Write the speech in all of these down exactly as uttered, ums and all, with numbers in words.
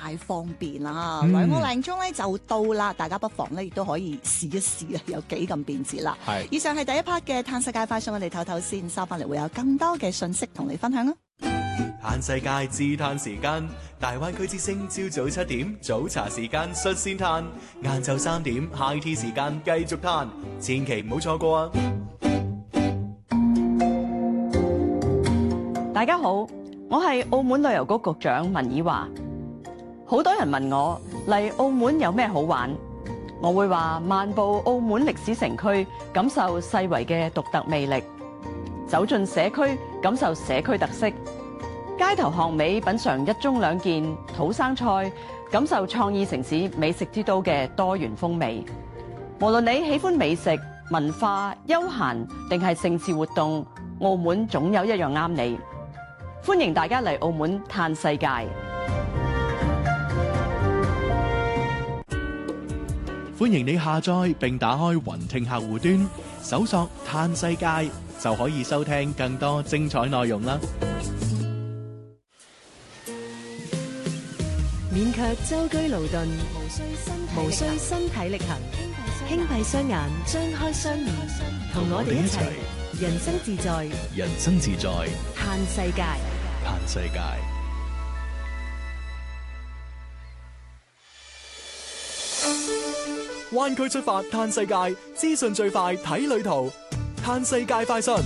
太方便啦。嗯、兩個零鐘咧就到啦，大家不妨咧亦都可以試一試啊，有幾咁便捷啦。 係。 以上係第一 part 嘅嘆世界快訊，我哋唞唞先，收翻嚟會有更多嘅信息同你分享啊！ 嘆世界自嘆時間，大灣區之聲朝早七點早茶時間率先嘆，晏晝三點 high tea 時間繼續嘆，千祈唔好錯過啊！ 大家好，我係澳門旅遊局局長文綺華。好多人問我嚟澳門有咩好玩，我會話漫步澳門歷史城區，感受世遺嘅獨特魅力；走進社區，感受社區特色；街頭巷尾品嚐一盅兩件土生菜，感受創意城市美食之都嘅多元風味。無論你喜歡美食、文化、休閒定係盛事活動，澳門總有一樣啱你。歡迎大家嚟澳門嘆世界。 歡迎你下載並打開雲聽客戶端，搜索嘆世界就可以收聽更多精彩內容啦。 免卻舟車勞頓，無需身體力行，輕閉雙眼，張開雙耳，同我哋一齊人生自在， 人生自在， 嘆世界。 嘆世界。灣區出發嘆世界，資訊最快睇旅途，嘆世界快訊。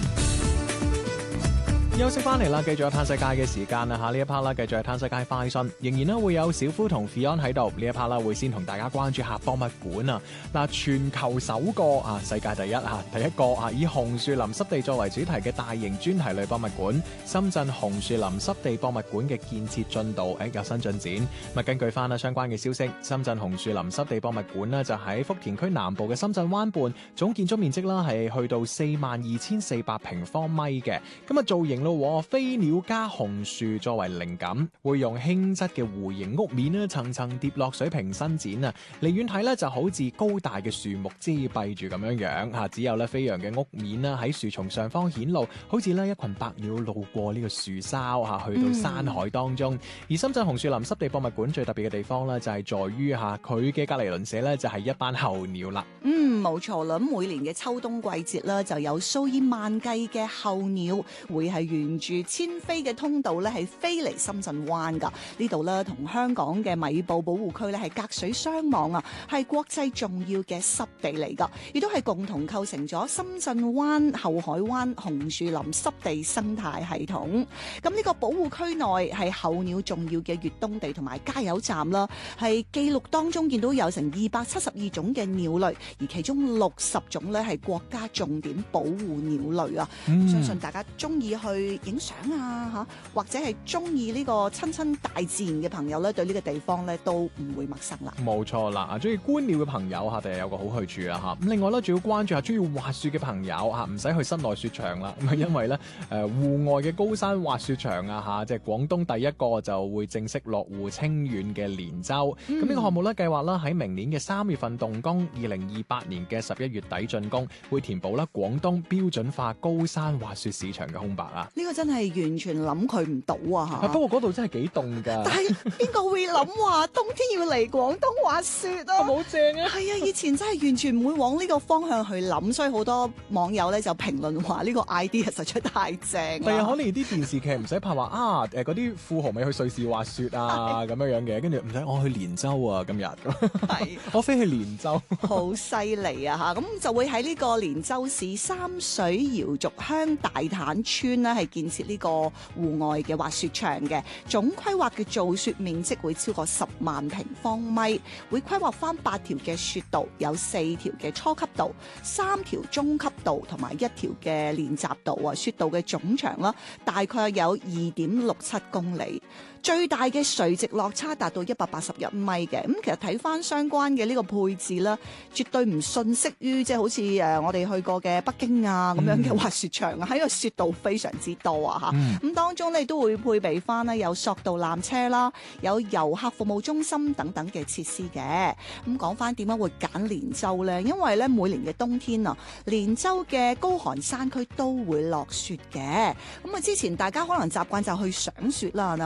休息翻嚟啦，繼續有嘆世界嘅時間啦嚇，呢一 part 啦，繼續係嘆世界快訊，仍然咧會有小夫同 Fion 喺度，呢一 part 啦會先同大家關注下博物館啊。嗱，全球首個啊，世界第一嚇，第一個啊以紅樹林濕地作為主題嘅大型專題類博物館——深圳紅樹林濕地博物館嘅建設進度誒有新進展。咁根據翻啦相關嘅消息，深圳紅樹林濕地博物館呢就喺福田區南部嘅深圳灣畔，總建築面積啦係去到四萬二千四百平方米嘅。咁啊造型飛鳥加紅樹作為靈感，會用輕質嘅弧形屋面咧，層層疊落水平伸展啊！離遠睇咧就好似高大嘅樹木遮蔽住咁樣樣吓，只有咧飛揚嘅屋面啦喺樹叢上方顯露，好似咧一群白鳥路過呢個樹梢吓，去到山海當中。嗯、而深圳紅樹林濕地博物館最特別嘅地方咧，就係在於吓佢嘅隔籬鄰舍咧就係一班候鳥啦。 嗯，冇錯啦。咁每年嘅秋冬季節啦，就有數以萬計嘅候鳥會係沿住遷飛嘅通道咧，係飛嚟深圳灣噶。呢度咧同香港嘅米埔保護區咧係隔水相望啊，係國際重要嘅濕地嚟噶，亦都係共同構成咗深圳灣、後海灣紅樹林濕地生態系統。咁呢個保護區內係候鳥重要嘅越冬地同埋加油站啦，係記錄當中見到有成二百七十二種嘅鳥類，而其中六十種咧係國家重點保護鳥類啊。嗯、相信大家中意去影相啊嚇，或者係中意呢個親親大自然嘅朋友咧，對呢個地方咧都唔會陌生啦。 冇錯啦，啊中意觀鳥嘅朋友嚇，第日有個好去處啊嚇。咁另外咧，仲要關注下中意滑雪嘅朋友嚇，唔使去室內雪場啦。咁啊，因為咧誒戶外嘅高山滑雪場啊嚇，即係廣東第一個就會正式落戶清遠嘅連州。咁呢、嗯、個項目咧計劃啦喺明年嘅三月份動工，二零二八年嘅十一月底竣工，會填補啦廣東標準化高山滑雪市場嘅空白啊！ 呢個真係完全諗佢唔到啊嚇！ 不過嗰度真係幾凍㗎。 但係邊個會諗話冬天要嚟廣東滑雪啊？ 好正啊！ 係啊，以前真係完全唔會往呢個方向去諗，所以好多網友咧就評論話呢個 idea 實在太正。 第日可能啲電視劇唔使拍話啊誒嗰啲富豪咪去瑞士滑雪啊咁樣樣嘅，跟住唔使我去連州啊今日。係，我飛去連州。 好犀利啊嚇！咁就會喺呢個連州市三水瑤族鄉大坦村呢，係建設呢個戶外嘅滑雪場嘅，總規劃嘅造雪面積會超過十萬平方米，會規劃翻八條嘅雪道，有四條嘅初級道、三條中級道同埋一條嘅練習道啊！雪道嘅總長啦，大概有二點六七公里。最大嘅垂直落差達到一百八十一米嘅，咁其實睇翻相關嘅呢個配置啦，絕對唔遜色於即係好似誒我哋去過嘅北京啊咁樣嘅滑雪場啊，喺個雪道非常之多啊嚇，咁、嗯、當中咧都會配備翻咧有索道纜車啦，有遊客服務中心等等嘅設施嘅。咁講翻點解會揀連州咧？因為咧每年嘅冬天啊，連州嘅高寒山區都會落雪嘅。咁啊之前大家可能習慣就去賞雪啦，嗱冇諗到。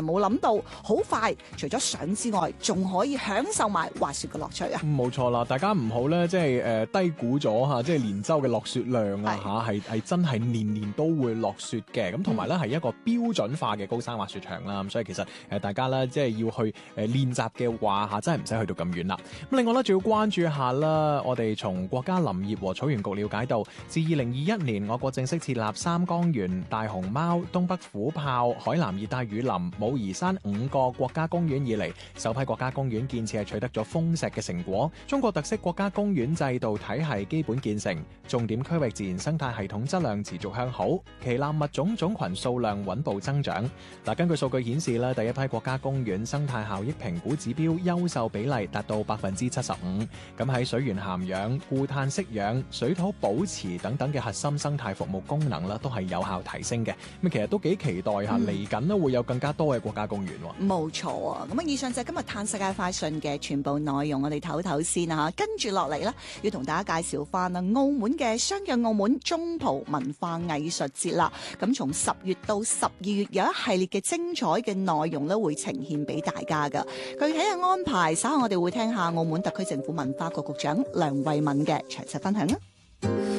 度，好快，除咗上之外，仲可以享受埋滑雪嘅樂趣啊！ 冇錯啦，大家唔好咧，即係誒、呃、低估咗嚇，即係連州嘅落雪量啊嚇，係係真係年年都會落雪嘅。咁同埋咧係一個標準化嘅高山滑雪場啦。咁所以其實誒大家咧即係要去誒練習嘅話嚇，真係唔使去到咁遠啦。咁另外咧，仲要關注一下啦，我哋從國家林業和草原局了解到，自二零二一年我國正式設立三江源、大熊貓、東北虎豹、海南熱帶雨林、武夷山五個國家公園以嚟，首批國家公園建設係取得咗豐碩嘅成果，中國特色國家公園制度體系基本建成，重點區域自然生態系統質量持續向好，旗艦物種種群數量穩步增長。嗱，根據數據顯示咧，第一批國家公園生態效益評估指標優秀比例達到百分之七十五，咁喺水源涵養、固碳釋氧、水土保持等等嘅核心生態服務功能啦，都係有效提升嘅。咁其實都幾期待下嚟緊咧會有更加多嘅國家公園。 冇錯啊！咁啊，以上就係今日嘆世界快訊嘅全部內容，我哋唞唞先啊！跟住落嚟咧，要同大家介紹翻啦，澳門嘅相約澳門中葡文化藝術節啦。咁從十月到十二月有一系列嘅精彩嘅內容咧，會呈現俾大家噶。具體嘅安排，稍後我哋會聽下澳門特區政府文化局局長梁慧敏嘅詳細分享啦。